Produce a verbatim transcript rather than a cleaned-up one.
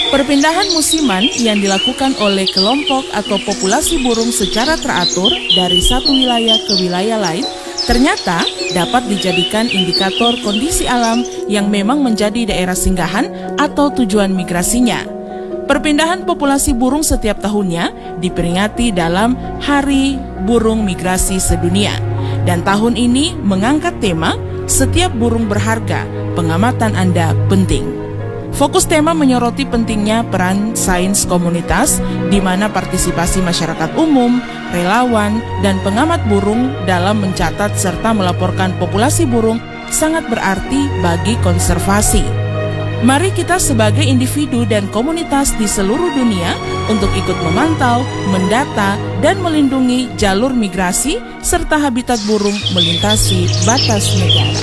Perpindahan musiman yang dilakukan oleh kelompok atau populasi burung secara teratur dari satu wilayah ke wilayah lain ternyata dapat dijadikan indikator kondisi alam yang memang menjadi daerah singgahan atau tujuan migrasinya. Perpindahan populasi burung setiap tahunnya diperingati dalam Hari Burung Migrasi Sedunia. Dan tahun ini mengangkat tema Setiap Burung Berharga, Pengamatan Anda Penting. Fokus tema menyoroti pentingnya peran sains komunitas di mana partisipasi masyarakat umum, relawan, dan pengamat burung dalam mencatat serta melaporkan populasi burung sangat berarti bagi konservasi. Mari kita sebagai individu dan komunitas di seluruh dunia untuk ikut memantau, mendata, dan melindungi jalur migrasi serta habitat burung melintasi batas negara.